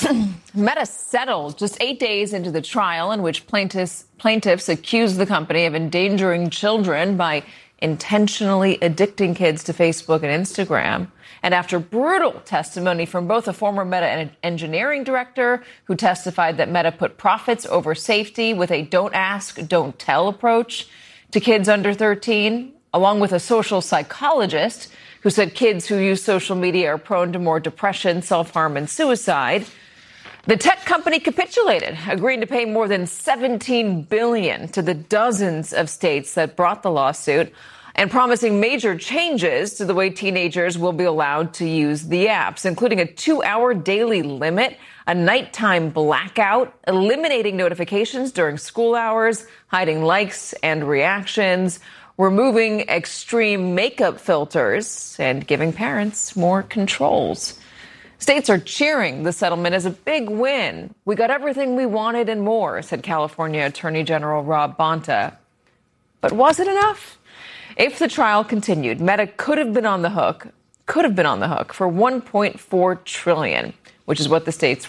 Meta settled just 8 days into the trial in which plaintiffs accused the company of endangering children by intentionally addicting kids to Facebook and Instagram. And after brutal testimony from both a former Meta engineering director who testified that Meta put profits over safety with a don't ask, don't tell approach to kids under 13, along with a social psychologist who said kids who use social media are prone to more depression, self-harm, and suicide, the tech company capitulated, agreeing to pay more than $17 billion to the dozens of states that brought the lawsuit and promising major changes to the way teenagers will be allowed to use the apps, including a 2-hour daily limit, a nighttime blackout, eliminating notifications during school hours, hiding likes and reactions, removing extreme makeup filters, and giving parents more controls. States are cheering the settlement as a big win. We got everything we wanted and more, said California Attorney General Rob Bonta. But was it enough? If the trial continued, Meta could have been on the hook for $1.4 trillion, which is what the states